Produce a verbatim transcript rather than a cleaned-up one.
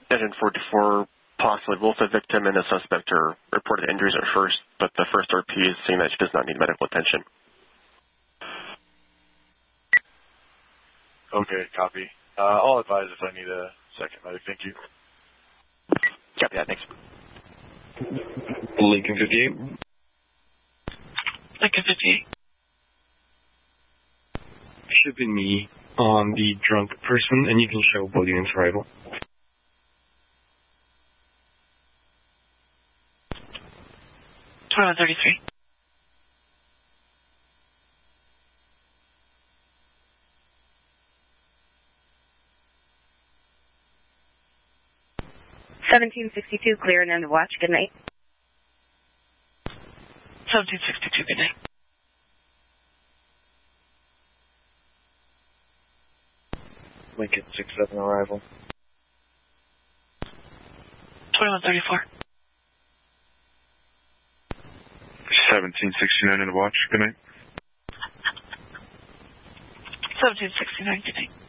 Engine forty-four, possibly both the victim and the suspect are reported injuries at first, but the first R P is saying that she does not need medical attention. Okay, copy. Uh, I'll advise if I need a second medic. Thank you. Copy that, thanks. Lincoln fifty-eight. Lincoln fifty-eight. Should be me on the drunk person, and you can show both units arrival. twenty-one thirty-three. seventeen sixty-two, clear and end of watch. Good night. seventeen sixty-two, good night. Lincoln six seven arrival. twenty-one thirty-four. seventeen sixty-nine in the watch. Good night. seventeen sixty-nine, good night.